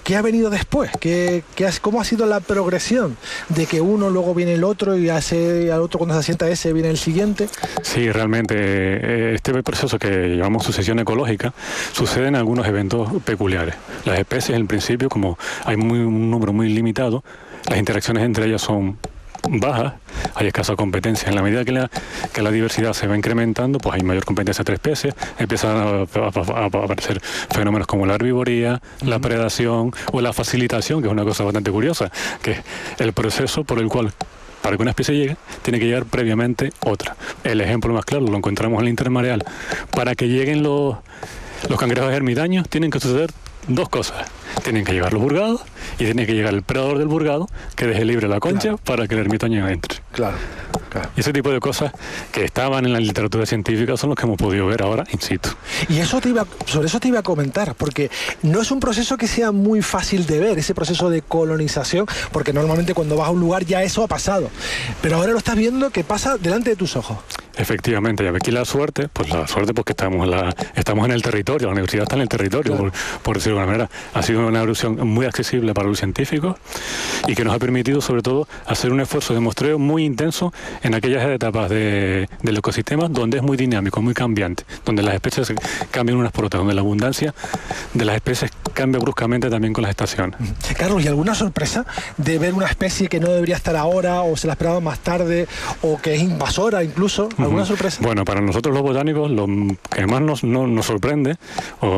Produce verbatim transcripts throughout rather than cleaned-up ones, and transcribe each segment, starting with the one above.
¿qué ha venido después? ¿Qué, qué ha, ¿Cómo ha sido la progresión de que uno, luego viene el otro y hace al otro cuando se asienta ese viene el siguiente? Sí, realmente este proceso que llamamos sucesión ecológica sucede en algunos eventos peculiares. Las especies en principio, como hay muy, un número muy limitado, las interacciones entre ellas son bajas, hay escasa competencia. En la medida que la, que la diversidad se va incrementando, pues hay mayor competencia entre especies, empiezan a, a, a aparecer fenómenos como la herbivoría, uh-huh. la predación o la facilitación, que es una cosa bastante curiosa, que es el proceso por el cual para que una especie llegue, tiene que llegar previamente otra. El ejemplo más claro lo encontramos en el intermareal. Para que lleguen los, los cangrejos ermitaños, tienen que suceder dos cosas. Tienen que llegar los burgados y tiene que llegar el predador del burgado que deje libre la concha claro. para que el ermitaño entre. Claro, claro. Y ese tipo de cosas que estaban en la literatura científica son los que hemos podido ver ahora in situ. Y eso te iba, sobre eso te iba a comentar, porque no es un proceso que sea muy fácil de ver, ese proceso de colonización, porque normalmente cuando vas a un lugar ya eso ha pasado. Pero ahora lo estás viendo que pasa delante de tus ojos. Efectivamente, ya aquí la suerte, pues la suerte porque estamos en, la, estamos en el territorio, la universidad está en el territorio, claro. por, por decirlo de alguna manera. Ha sido una erupción muy accesible para los científicos y que nos ha permitido, sobre todo, hacer un esfuerzo de muestreo muy intenso en aquellas etapas de, del ecosistema donde es muy dinámico, muy cambiante, donde las especies cambian unas por otras, donde la abundancia de las especies cambia bruscamente también con las estaciones. Carlos, ¿y alguna sorpresa de ver una especie que no debería estar ahora o se la esperaba más tarde o que es invasora incluso? ¿Alguna uh-huh. sorpresa? Bueno, para nosotros los botánicos lo que más nos, no, nos sorprende o,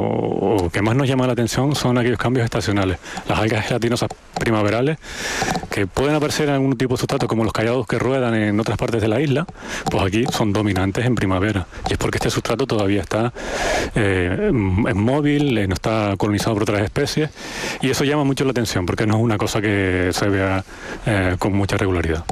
o que más nos llama la atención son aquellos cambios estacionales. Las algas gelatinosas primaverales que pueden aparecer en algún tipo de sustrato como los callados que ruedan en otras partes de la isla, pues aquí son dominantes en primavera. Y es porque este sustrato todavía está eh, es móvil, eh, no está colonizado por otras especies y eso llama mucho la atención porque no es una cosa que se vea eh, con mucha regularidad.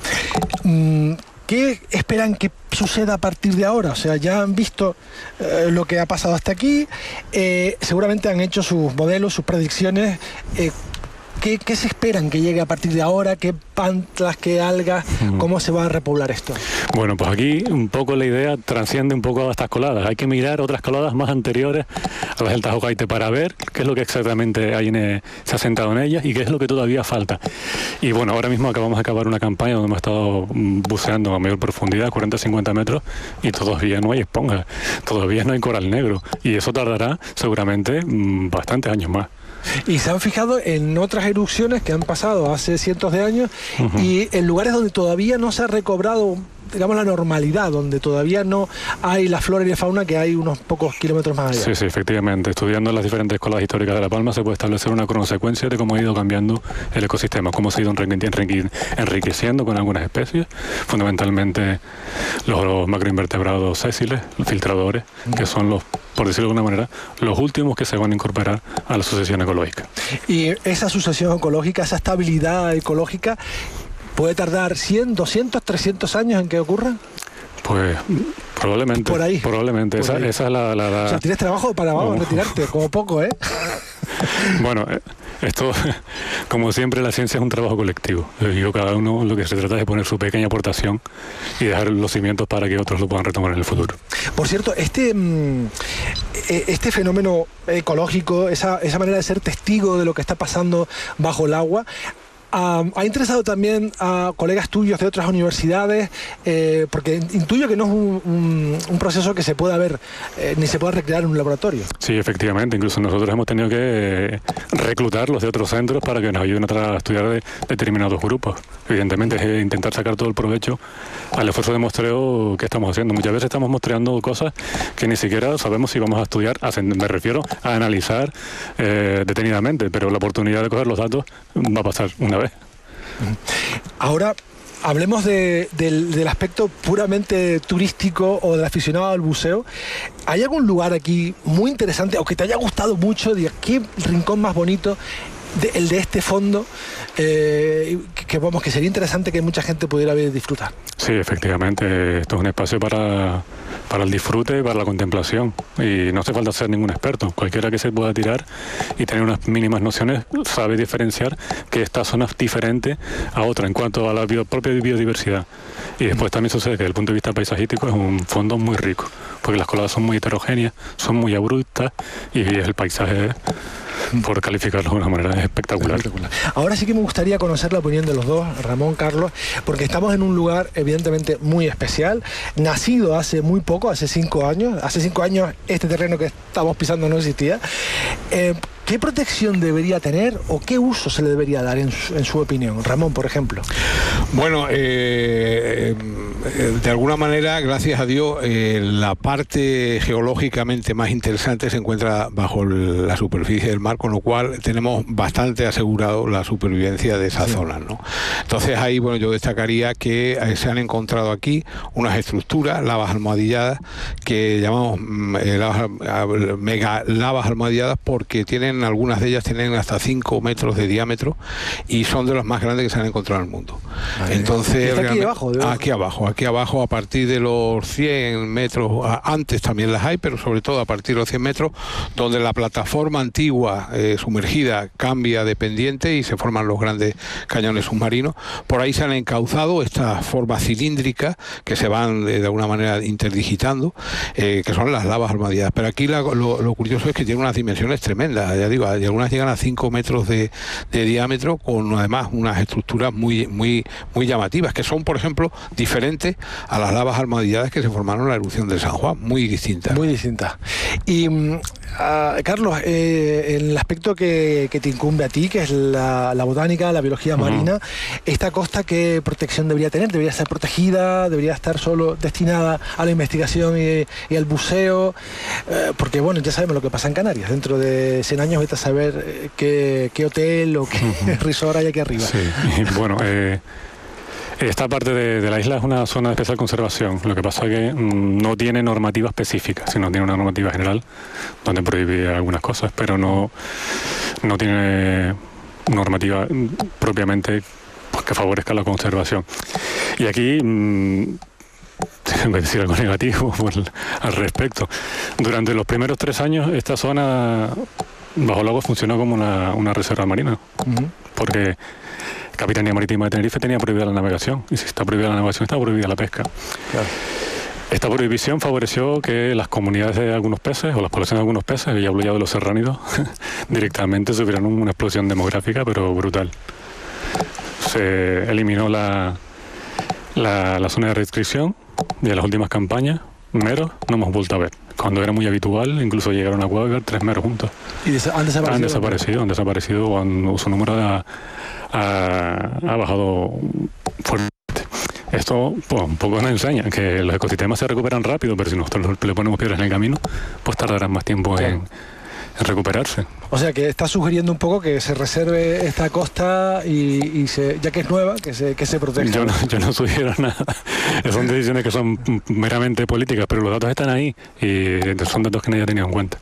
¿Qué esperan que suceda a partir de ahora? O sea, ya han visto eh, lo que ha pasado hasta aquí, eh, seguramente han hecho sus modelos, sus predicciones. Eh, ¿qué, ¿Qué se esperan que llegue a partir de ahora? ¿Qué plantas, qué algas? ¿Cómo se va a repoblar esto? Bueno, pues aquí un poco la idea transciende un poco a estas coladas. Hay que mirar otras coladas más anteriores a las del Tajo Caite para ver qué es lo que exactamente hay en, se ha sentado en ellas y qué es lo que todavía falta. Y bueno, ahora mismo acabamos de acabar una campaña donde hemos estado buceando a mayor profundidad, cuarenta a cincuenta metros, y todavía no hay esponja, todavía no hay coral negro. Y eso tardará seguramente mmm, bastantes años más. Y se han fijado en otras erupciones que han pasado hace cientos de años uh-huh. y en lugares donde todavía no se ha recobrado, digamos, la normalidad, donde todavía no hay la flora y la fauna que hay unos pocos kilómetros más allá. Sí, sí, efectivamente. Estudiando las diferentes escuelas históricas de La Palma se puede establecer una cronosecuencia de cómo ha ido cambiando el ecosistema, cómo se ha ido enriqueciendo con algunas especies, fundamentalmente los, los macroinvertebrados sésiles, los filtradores, uh-huh. que son los, por decirlo de alguna manera, los últimos que se van a incorporar a la sucesión ecológica. Y esa sucesión ecológica, esa estabilidad ecológica, ¿puede tardar cien, doscientos, trescientos años en que ocurra? Pues probablemente. Por ahí. Probablemente. Por esa, ahí. esa es la, la, la... O sea, tienes trabajo para vamos, oh. retirarte, como poco, ¿eh? Bueno, esto, como siempre, la ciencia es un trabajo colectivo. Yo, cada uno lo que se trata es de poner su pequeña aportación y dejar los cimientos para que otros lo puedan retomar en el futuro. Por cierto, este, este fenómeno ecológico, esa, esa manera de ser testigo de lo que está pasando bajo el agua, Uh, ha interesado también a colegas tuyos de otras universidades, eh, porque intuyo que no es un, un, un proceso que se pueda ver eh, ni se pueda recrear en un laboratorio. Sí, efectivamente, incluso nosotros hemos tenido que eh, reclutarlos de otros centros para que nos ayuden a estudiar de determinados grupos. Evidentemente es intentar sacar todo el provecho al esfuerzo de muestreo que estamos haciendo. Muchas veces estamos muestreando cosas que ni siquiera sabemos si vamos a estudiar, me refiero a analizar eh, detenidamente, pero la oportunidad de coger los datos va a pasar una vez. Ahora hablemos de, del, del aspecto puramente turístico o del aficionado al buceo. ¿Hay algún lugar aquí muy interesante o que te haya gustado mucho? Digas, ¿qué rincón más bonito? De, el de este fondo, eh, que, vamos, que sería interesante que mucha gente pudiera ver y disfrutar. Sí, efectivamente, esto es un espacio para, para el disfrute y para la contemplación, y no hace falta ser ningún experto. Cualquiera que se pueda tirar y tener unas mínimas nociones sabe diferenciar que esta zona es diferente a otra en cuanto a la bio, propia biodiversidad. Y después también sucede que desde el punto de vista paisajístico es un fondo muy rico, porque las coladas son muy heterogéneas, son muy abruptas y el paisaje por calificarlo de una manera espectacular. espectacular. Ahora sí que me gustaría conocer la opinión de los dos, Ramón, Carlos, porque estamos en un lugar evidentemente muy especial, nacido hace muy poco, hace cinco años. Hace cinco años este terreno que estamos pisando no existía. Eh, ¿Qué protección debería tener o qué uso se le debería dar en su, en su opinión? Ramón, por ejemplo. Bueno, eh, de alguna manera, gracias a Dios, eh, la parte geológicamente más interesante se encuentra bajo el, la superficie del mar, con lo cual tenemos bastante asegurado la supervivencia de esa sí. zona, ¿no? Entonces ahí, bueno, yo destacaría que eh, se han encontrado aquí unas estructuras, lavas almohadilladas, que llamamos eh, lavas, mega lavas almohadilladas porque tienen, algunas de ellas tienen hasta cinco metros de diámetro y son de las más grandes que se han encontrado en el mundo. Vale. Entonces, ¿Está aquí abajo? De aquí abajo, aquí abajo a partir de los cien metros, antes también las hay, pero sobre todo a partir de los cien metros, donde la plataforma antigua eh, sumergida cambia de pendiente y se forman los grandes cañones submarinos. Por ahí se han encauzado estas formas cilíndricas que se van de, de alguna manera interdigitando, eh, que son las lavas almohadilladas. Pero aquí la, lo, lo curioso es que tiene unas dimensiones tremendas, ya digo, algunas llegan a cinco metros de, de diámetro, con además unas estructuras muy, muy, muy llamativas, que son, por ejemplo, diferentes a las lavas almohadilladas que se formaron en la erupción del San Juan, muy distintas. Muy distintas. Y, uh, Carlos, eh, en el aspecto que, que te incumbe a ti, que es la, la botánica, la biología uh-huh. marina, ¿esta costa qué protección debería tener? ¿Debería ser protegida? ¿Debería estar solo destinada a la investigación y, y al buceo? Eh, porque, bueno, ya sabemos lo que pasa en Canarias. Dentro de cien años vete a saber qué, qué hotel o qué uh-huh. resort hay aquí arriba. Sí, y bueno, eh, esta parte de, de la isla es una zona de especial conservación. Lo que pasa es que mmm, no tiene normativa específica, sino tiene una normativa general donde prohíbe algunas cosas, pero no, no tiene normativa propiamente pues, que favorezca la conservación. Y aquí mmm, tengo que decir algo negativo por, al respecto. Durante los primeros tres años esta zona bajo el agua funcionó como una, una reserva marina, uh-huh. porque Capitanía Marítima de Tenerife tenía prohibida la navegación, y si está prohibida la navegación está prohibida la pesca. Claro. Esta prohibición favoreció que las comunidades de algunos peces, o las poblaciones de algunos peces, y hablo ya de los serránidos, directamente sufrieron una explosión demográfica, pero brutal. Se eliminó la, la, la zona de restricción, y en las últimas campañas, meros no hemos vuelto a ver. Cuando era muy habitual, incluso llegaron a ver tres meros juntos. ¿Y des- han desaparecido? Han desaparecido, han desaparecido, o han, su número ha, ha, ha bajado fuerte. Esto pues, un poco nos enseña que los ecosistemas se recuperan rápido, pero si nosotros le ponemos piedras en el camino, pues tardarán más tiempo sí. en, en recuperarse. O sea, que está sugiriendo un poco que se reserve esta costa y, y se, ya que es nueva, que se, que se proteja. Yo no, yo no sugiero nada. Son decisiones que son meramente políticas, pero los datos están ahí y son datos que nadie ha tenido en cuenta.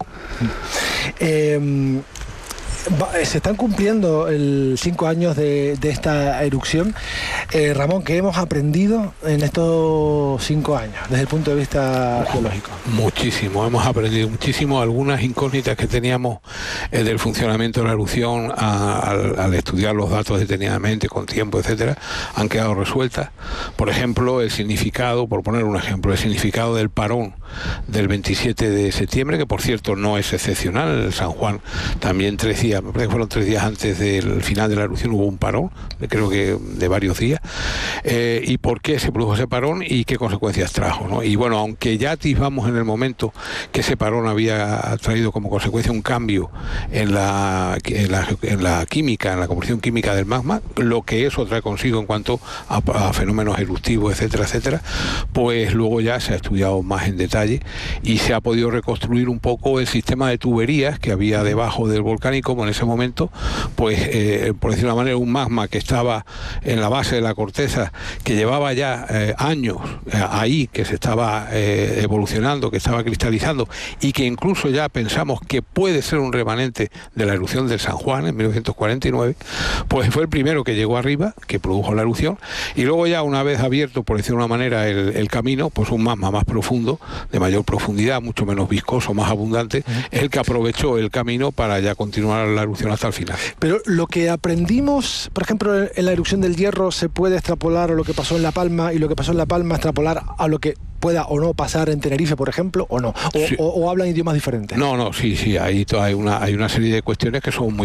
Eh, se están cumpliendo el cinco años de, de esta erupción. Eh, Ramón, ¿qué hemos aprendido en estos cinco años desde el punto de vista geológico? Muchísimo, hemos aprendido muchísimo. Algunas incógnitas que teníamos eh, del funcionamiento de la erupción a, al, al estudiar los datos detenidamente, con tiempo, etcétera, han quedado resueltas. Por ejemplo, el significado, por poner un ejemplo, el significado del parón del veintisiete de septiembre, que por cierto no es excepcional. El San Juan también tres días, me parece que fueron tres días antes del final de la erupción, hubo un parón, creo que de varios días. Eh, ¿Y por qué se produjo ese parón y qué consecuencias trajo, ¿no? Y bueno, aunque ya atisbamos en el momento que ese parón había traído como consecuencia un cambio en la, en la, en la química, en la composición química del magma, lo que eso trae consigo en cuanto a, a fenómenos eruptivos, etcétera, etcétera, pues luego ya se ha estudiado más en detalle y se ha podido reconstruir un poco el sistema de tuberías que había debajo del volcán, y como en ese momento, pues eh, por decirlo de una manera, un magma que estaba en la base de la corteza, que llevaba ya eh, años eh, ahí, que se estaba eh, evolucionando, que estaba cristalizando, y que incluso ya pensamos que puede ser un remanente de la erupción del San Juan en mil novecientos cuarenta y nueve, pues fue el primero que llegó arriba, que produjo la erupción, y luego ya una vez abierto, por decirlo de una manera, el, el camino, pues un magma más profundo, de mayor profundidad, mucho menos viscoso, más abundante, uh-huh. es el que aprovechó el camino para ya continuar la erupción hasta el final. Pero lo que aprendimos, por ejemplo, en la erupción del Hierro, se puede extrapolar a lo que pasó en La Palma, y lo que pasó en La Palma extrapolar a lo que pueda o no pasar en Tenerife, por ejemplo, o no, o, sí. o, o hablan idiomas diferentes. No, no, sí, sí, hay, hay, una, hay una serie de cuestiones que son muy